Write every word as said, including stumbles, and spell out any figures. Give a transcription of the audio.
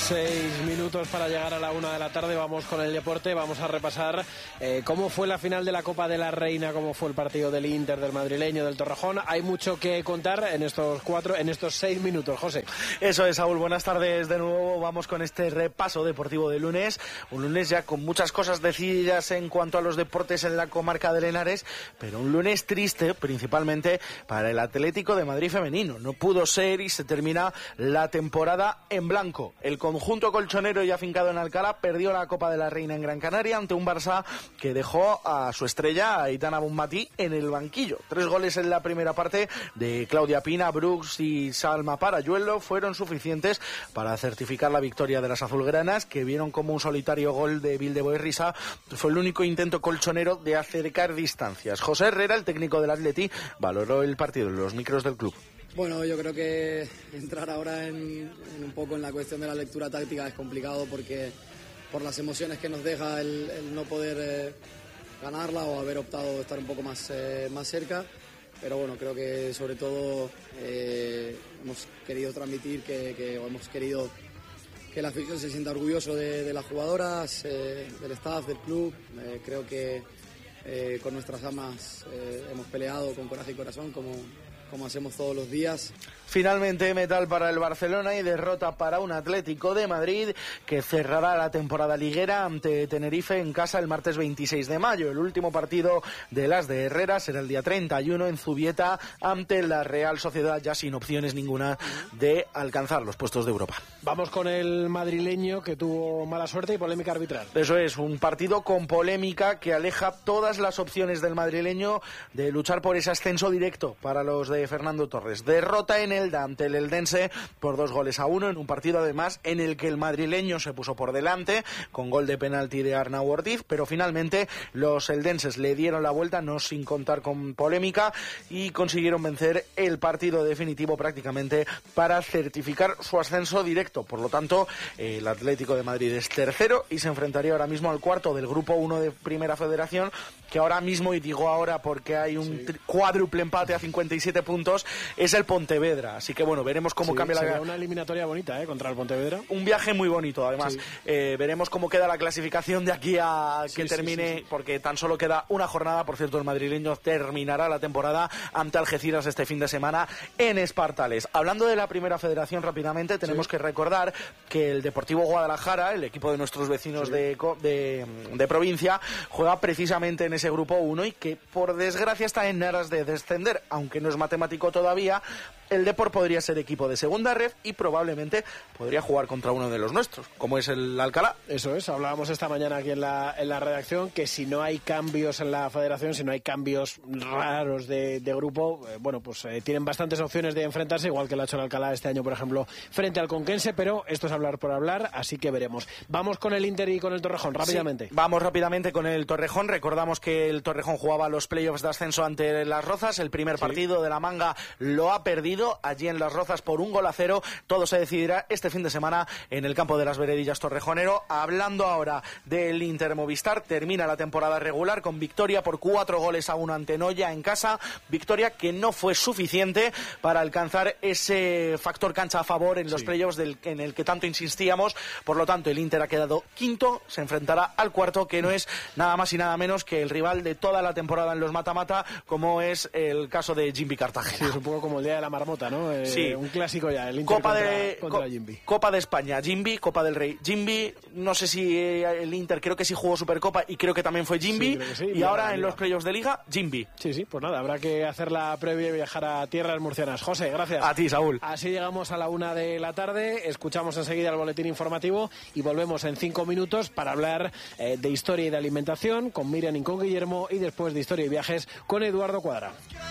Seis minutos para llegar a la una de la tarde. Vamos con el deporte. Vamos a repasar eh, cómo fue la final de la Copa de la Reina, cómo fue el partido del Inter, del madrileño, del Torrejón. Hay mucho que contar en estos cuatro, en estos seis minutos, José. Eso es, Saúl. Buenas tardes de nuevo. Vamos con este repaso deportivo de lunes. Un lunes ya con muchas cosas decididas en cuanto a los deportes en la comarca de Henares, pero un lunes triste, principalmente para el Atlético de Madrid femenino. No pudo ser y se termina la temporada en blanco. El conjunto colchonero y afincado en Alcalá perdió la Copa de la Reina en Gran Canaria ante un Barça que dejó a su estrella, a Aitana Bonmatí, en el banquillo. Tres goles en la primera parte de Claudia Pina, Brooks y Salma Parayuelo fueron suficientes para certificar la victoria de las azulgranas, que vieron como un solitario gol de Vilde Boerrisa fue el único intento colchonero de acercar distancias. José Herrera, el técnico del Atleti, valoró el partido en los micros del club. Bueno, yo creo que entrar ahora en, en un poco en la cuestión de la lectura táctica es complicado porque por las emociones que nos deja el, el no poder eh, ganarla o haber optado estar un poco más, eh, más cerca, pero bueno, creo que sobre todo eh, hemos querido transmitir que, que o hemos querido que la afición se sienta orgulloso de, de las jugadoras, eh, del staff, del club. Eh, creo que eh, con nuestras armas eh, hemos peleado con coraje y corazón como como hacemos todos los días. Finalmente, metal para el Barcelona y derrota para un Atlético de Madrid que cerrará la temporada liguera ante Tenerife en casa el martes veintiséis de mayo. El último partido de las de Herrera será el día treinta y uno en Zubieta ante la Real Sociedad, ya sin opciones ninguna de alcanzar los puestos de Europa. Vamos con el madrileño, que tuvo mala suerte y polémica arbitral. Eso es, un partido con polémica que aleja todas las opciones del madrileño de luchar por ese ascenso directo para los de Fernando Torres. Derrota en Elda ante el eldense por dos goles a uno, en un partido además en el que el madrileño se puso por delante con gol de penalti de Arnau Ortiz, pero finalmente los eldenses le dieron la vuelta, no sin contar con polémica, y consiguieron vencer el partido definitivo prácticamente para certificar su ascenso directo. Por lo tanto, el Atlético de Madrid es tercero y se enfrentaría ahora mismo al cuarto del grupo uno de Primera Federación, que ahora mismo, y digo ahora porque hay un sí. cuádruple empate a cincuenta y siete puntos, es el Pontevedra. Así que bueno, veremos cómo sí, cambia la... una eliminatoria bonita, ¿eh? Contra el Pontevedra. Un viaje muy bonito, además. Sí. Eh, veremos cómo queda la clasificación de aquí a que sí, termine, sí, sí, sí. porque tan solo queda una jornada. Por cierto, el madrileño terminará la temporada ante Algeciras este fin de semana en Espartales. Hablando de la Primera Federación rápidamente, tenemos sí. que recordar que el Deportivo Guadalajara, el equipo de nuestros vecinos sí. de, de, de provincia, juega precisamente en ese grupo uno y que por desgracia está en aras de descender, aunque no es matemático todavía. El Depor podría ser equipo de segunda ref y probablemente podría jugar contra uno de los nuestros, como es el Alcalá. Eso es, hablábamos esta mañana aquí en la, en la redacción que si no hay cambios en la federación, si no hay cambios raros de, de grupo, eh, bueno, pues eh, tienen bastantes opciones de enfrentarse, igual que lo ha hecho el Alcalá este año, por ejemplo, frente al Conquense, pero esto es hablar por hablar, así que veremos. Vamos con el Inter y con el Torrejón, rápidamente. Sí, vamos rápidamente con el Torrejón. Recordamos que el Torrejón jugaba los playoffs de ascenso ante Las Rozas. El primer sí. partido de la Manga lo ha perdido allí en Las Rozas por un gol a cero. Todo se decidirá este fin de semana en el campo de las Veredillas Torrejonero. Hablando ahora del Inter Movistar, termina la temporada regular con victoria por cuatro goles a uno ante Noya en casa. Victoria que no fue suficiente para alcanzar ese factor cancha a favor en los sí. playoffs del, en el que tanto insistíamos. Por lo tanto, el Inter ha quedado quinto, se enfrentará al cuarto, que no es nada más y nada menos que el rival de toda la temporada en los mata-mata, como es el caso de Jimby Cartagena. Sí, es un poco como el día de la marmota, ¿no? Eh, sí. Un clásico ya, el Inter Copa contra, de, contra Co- Jimby. Copa de España, Jimby, Copa del Rey, Jimby, no sé si el Inter, creo que sí jugó Supercopa y creo que también fue Jimby, sí, sí, y ahora en los playoffs de Liga, Jimby. Sí, sí, pues nada, habrá que hacer la previa y viajar a tierras murcianas. José, gracias. A ti, Saúl. Así llegamos a la una de la tarde, escuchamos enseguida el boletín informativo y volvemos en cinco minutos para hablar eh, de historia y de alimentación con Miriam y con Guillermo, y después de historia y viajes con Eduardo Cuadra.